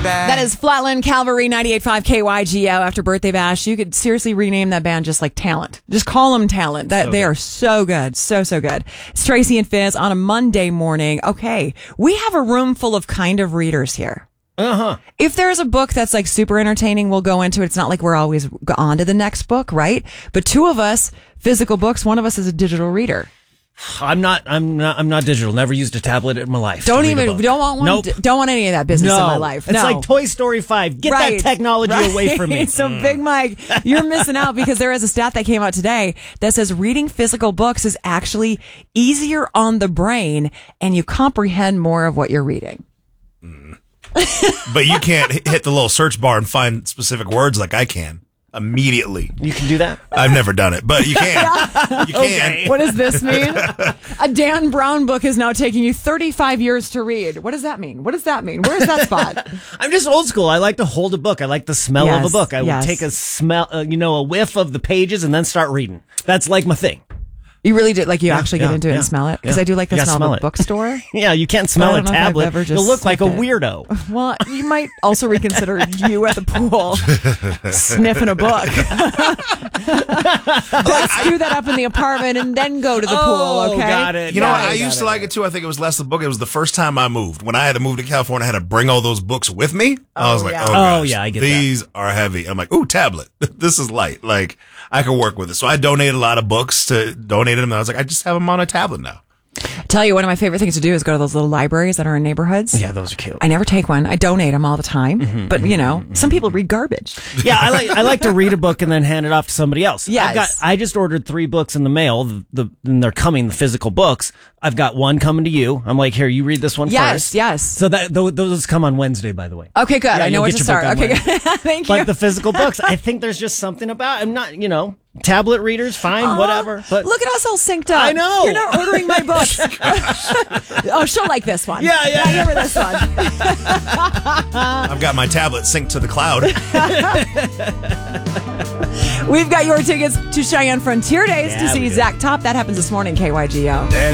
That is Flatland Calvary 98.5 KYGO after Birthday Bash. You could seriously rename that band just like Talent. Just call them Talent. They are so good. So good. It's Tracy and Fizz on a Monday morning. Okay. We have a room full of kind of readers here. If there's a book that's like super entertaining, we'll go into it. It's not like we're always on to the next book, right? But two of us, physical books, one of us is a digital reader. I'm not digital. Never used a tablet in my life. Don't want one. Nope. Don't want any of that business in my life. It's like Toy Story 5. Get that technology away from me. So Big Mike, you're missing out because there is a stat that came out today that says reading physical books is actually easier on the brain and you comprehend more of what you're reading. But you can't hit the little search bar and find specific words like I can immediately. You can do that? I've never done it, but you can. You can. What does this mean? A Dan Brown book is now taking you 35 years to read. What does that mean? Where's that spot? I'm just old school. I like to hold a book. I like the smell of a book. I would take a smell, a whiff of the pages and then start reading. That's like my thing. You really do, like you actually get into it and smell it? Because I do like the smell of a bookstore. Yeah, you can't smell a tablet. You'll look like a weirdo. Well, you might also reconsider you at the pool sniffing a book. Let's do that up in the apartment and then go to the pool, okay? Got it. You know what? I used to like it too. I think it was less the book. It was the first time I moved. When I had to move to California, I had to bring all those books with me. I was like, I get these are heavy. I'm like, ooh, tablet. This is light. Like, I could work with it. So I donated a lot of books to donate them. And I was like, I just have them on a tablet now. Tell you, one of my favorite things to do is go to those little libraries that are in neighborhoods. Yeah, those are cute. I never take one. I donate them all the time. But, some people read garbage. Yeah, I like to read a book and then hand it off to somebody else. Yes. I just ordered 3 books in the mail. And they're coming, the physical books. I've got one coming to you. I'm like, here, you read this one first. Yes. So those come on Wednesday, by the way. Okay, good. Yeah, I know where to start. Okay, good. Thank you. But the physical books, I think there's just something about, I'm not, tablet readers, fine, whatever. But look at us all synced up. I know. You're not ordering my books. Oh, she'll like this one. Yeah. I remember this one. I've got my tablet synced to the cloud. We've got your tickets to Cheyenne Frontier Days to see Zach Top. That happens this morning, KYGO.